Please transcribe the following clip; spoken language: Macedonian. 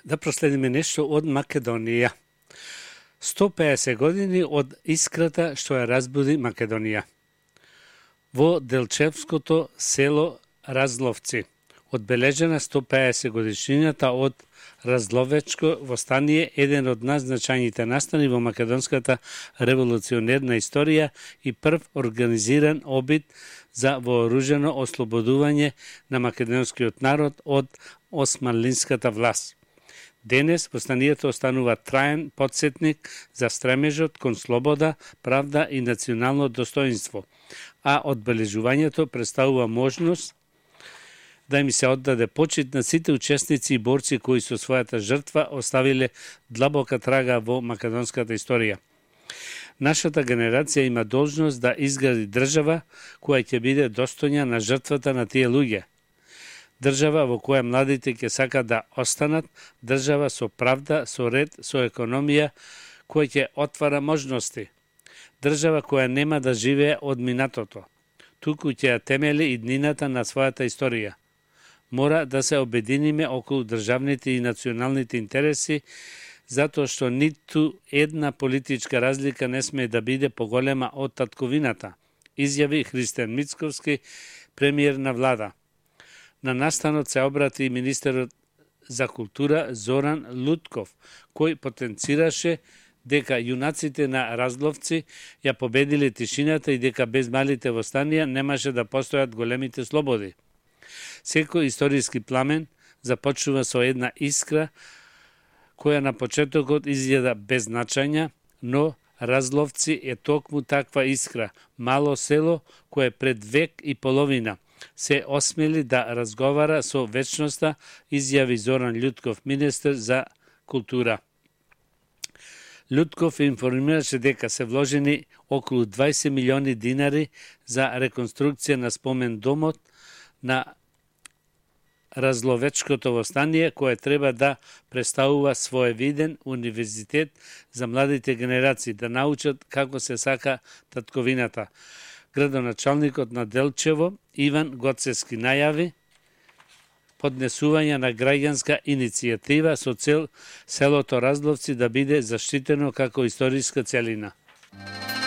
Да проследиме нешто од Македонија. 150 години од искрата што ја разбуди Македонија. Во Делчевското село Разловци одбележена 150 годишнината од Разловечко востание, еден од најзначајните настани во македонската револуционерна историја и прв организиран обид за вооружено ослободување на македонскиот народ од османлинската власт. Денес востанието останува траен потсетник за стремежот кон слобода, правда и национално достоинство, а одбележувањето представува можност да им се оддаде почит на сите учесници и борци кои со својата жртва оставиле длабока трага во македонската историја. Нашата генерација има должност да изгради држава која ќе биде достојна на жртвата на тие луѓе. Држава во која младите ќе сакат да останат, држава со правда, со ред, со економија, која ќе отвара можности. Држава која нема да живее од минатото, туку ќе ја темели иднината на својата историја. Мора да се обединиме околу државните и националните интереси, затоа што ниту една политичка разлика не сме да биде поголема од татковината, изјави Христијан Мицковски, премиер на влада. На настанот се обрати и министерот за култура Зоран Лутков, кој потенцираше дека јунаците на Разловци ја победиле тишината и дека без малите востанија немаше да постојат големите слободи. Секој историски пламен започнува со една искра која на почетокот изгледа беззначајна, но Разловци е токму таква искра, мало село кое пред век и половина се осмели да разговара со вечноста, изјави Зоран Лутков, министер за култура. Лутков информираше дека се вложени околу 20 милиони динари за реконструкција на спомен домот на Разловечкото востание, кое треба да представува своевиден универзитет за младите генерации, да научат како се сака татковината. Градоначалникот на Делчево, Иван Гоцески, најави поднесување на граѓанска иницијатива со цел селото Разловци да биде заштитено како историска целина.